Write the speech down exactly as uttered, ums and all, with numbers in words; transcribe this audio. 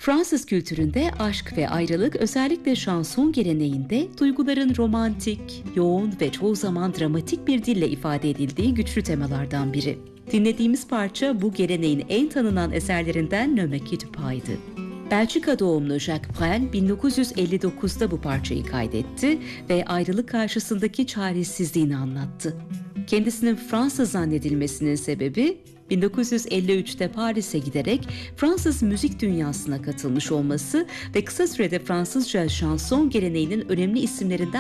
Fransız kültüründe aşk ve ayrılık özellikle şanson geleneğinde duyguların romantik, yoğun ve çoğu zaman dramatik bir dille ifade edildiği güçlü temalardan biri. Dinlediğimiz parça bu geleneğin en tanınan eserlerinden Ne me quitte pas'ydı. Belçika doğumlu Jacques Brel bin dokuz yüz elli dokuzda bu parçayı kaydetti ve ayrılık karşısındaki çaresizliğini anlattı. Kendisinin Fransız zannedilmesinin sebebi bin dokuz yüz elli üçte Paris'e giderek Fransız müzik dünyasına katılmış olması ve kısa sürede Fransızca şanson geleneğinin önemli isimlerinden